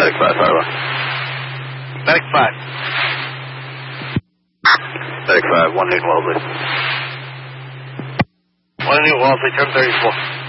Medic 5, Harlow. Medic 5. Medic 5, 1 Newton Wellesley. 1 Newton Wellesley, turn 34.